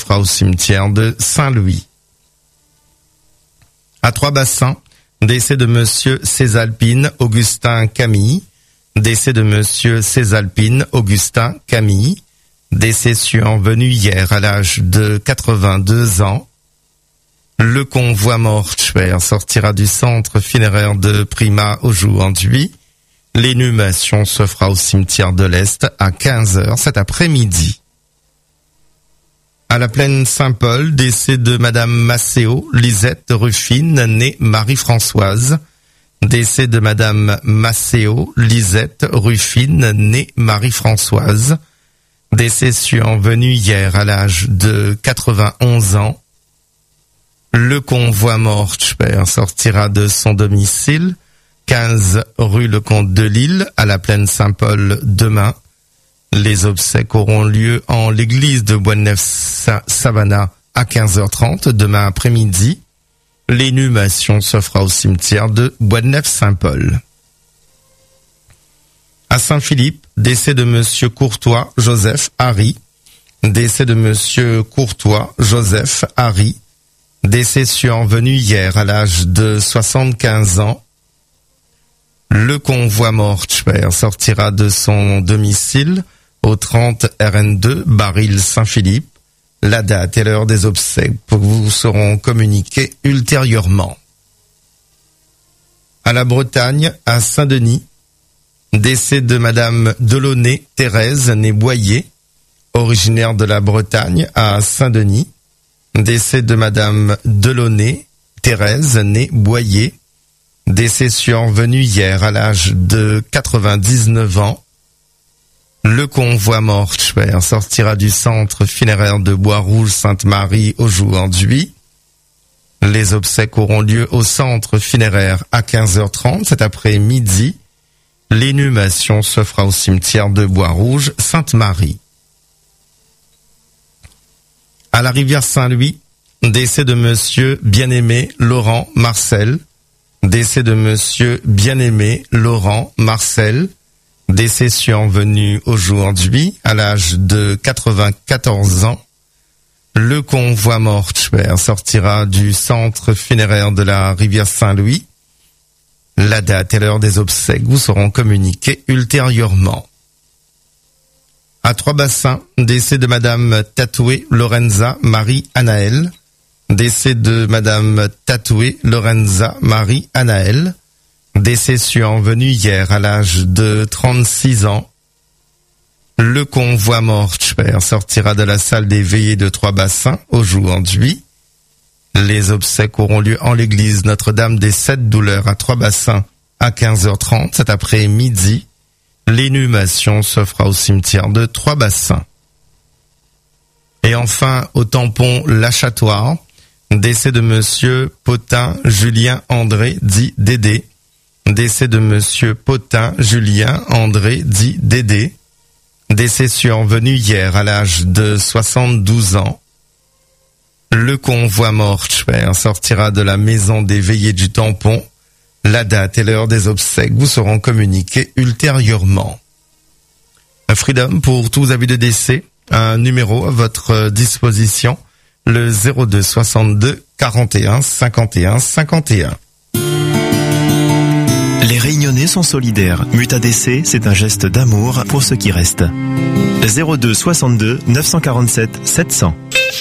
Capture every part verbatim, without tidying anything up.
fera au cimetière de Saint-Louis. À Trois-Bassins, décès de monsieur Césalpine Augustin Camille. Décès de monsieur Césalpine Augustin Camille. Décès survenu hier à l'âge de quatre-vingt-deux ans. Le convoi mortuaire sortira du centre funéraire de Prima aujourd'hui. L'inhumation se fera au cimetière de l'Est à quinze heures cet après-midi. À la plaine Saint-Paul, décès de madame Macéo Lisette Ruffine, née Marie-Françoise. Décès de madame Macéo Lisette Ruffine, née Marie-Françoise. Décès survenu hier à l'âge de quatre-vingt-onze ans. Le convoi mortuaire sortira de son domicile, quinze rue Le Comte de Lille, à la plaine Saint-Paul demain. Les obsèques auront lieu en l'église de Boisneuf-Savannah à quinze heures trente demain après-midi. L'inhumation se fera au cimetière de Boisneuf-Saint-Paul. À Saint-Philippe, décès de monsieur Courtois Joseph Harry. Décès de monsieur Courtois Joseph Harry. Décès survenu hier à l'âge de soixante-quinze ans. Le convoi mortuaire sortira de son domicile au trente R N deux, Baril Saint-Philippe. La date et l'heure des obsèques vous seront communiquées ultérieurement. À la Bretagne, à Saint-Denis, décès de madame Delaunay Thérèse, née Boyer, originaire de la Bretagne, à Saint-Denis. Décès de madame Delaunay Thérèse, née Boyer. Décès survenu hier à l'âge de quatre-vingt-dix-neuf ans. Le convoi mortuaire sortira du centre funéraire de Bois-Rouge-Sainte-Marie aujourd'hui. Les obsèques auront lieu au centre funéraire à quinze heures trente cet après-midi. L'inhumation se fera au cimetière de Bois-Rouge-Sainte-Marie. À la rivière Saint-Louis, décès de monsieur Bien-Aimé Laurent Marcel. Décès de monsieur Bien-Aimé Laurent Marcel. Décès survenu aujourd'hui à l'âge de quatre-vingt-quatorze ans. Le convoi mortuaire sortira du centre funéraire de la rivière Saint-Louis. La date et l'heure des obsèques vous seront communiquées ultérieurement. À Trois-Bassins, décès de madame Tatoué Lorenza Marie Anaël. Décès de madame Tatoué Lorenza Marie Anaël. Décès survenu hier à l'âge de trente-six ans. Le convoi mortuaire sortira de la salle des veillées de Trois-Bassins aujourd'hui. Les obsèques auront lieu en l'église Notre-Dame des Sept Douleurs à Trois-Bassins à quinze heures trente cet après-midi. L'inhumation se fera au cimetière de Trois-Bassins. Et enfin, au tampon Lâchatoire, décès de monsieur Potin Julien André dit Dédé. Décès de monsieur Potin Julien André dit Dédé. Décès survenu hier à l'âge de soixante-douze ans. Le convoi mortuaire sortira de la maison des veillées du tampon. La date et l'heure des obsèques vous seront communiquées ultérieurement. Freedom, pour tous avis de décès, un numéro à votre disposition, le zéro deux soixante-deux quarante et un cinquante et un cinquante et un. Les Réunionnais sont solidaires. Muta D C, c'est un geste d'amour pour ceux qui restent. zéro deux soixante-deux neuf cent quarante-sept sept cents.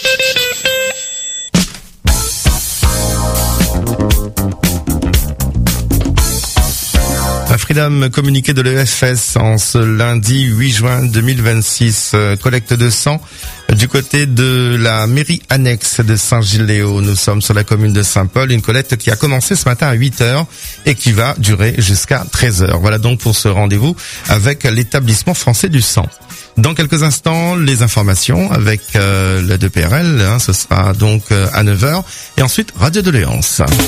Freedom, communiqué de l'E F S en ce lundi huit juin deux mille vingt-six, euh, collecte de sang du côté de la mairie annexe de Saint-Gilles-Léo. Nous sommes sur la commune de Saint-Paul, une collecte qui a commencé ce matin à huit heures et qui va durer jusqu'à treize heures. Voilà donc pour ce rendez-vous avec l'établissement français du sang. Dans quelques instants, les informations avec euh, le deux P R L, hein, ce sera donc euh, à neuf heures et ensuite Radio de Léance.